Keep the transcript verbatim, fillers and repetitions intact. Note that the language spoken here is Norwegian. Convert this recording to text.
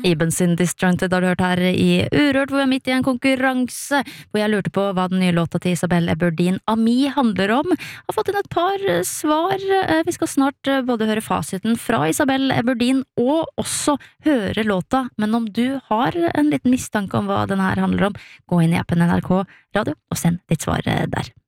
Iben sin Disjointed har du hørt her i Urørt, hvor jeg er midt i en konkurranse, hvor jeg lurte på hva den nye låta til Isabel Eberdeen, Ami, handler om. Jeg har fått inn et par svar. Vi skal snart både høre fasiten fra Isabel Eberdeen, og også høre låta. Men om du har en liten mistanke om hva den her handler om, gå inn i appen N R K Radio og send ditt svar der.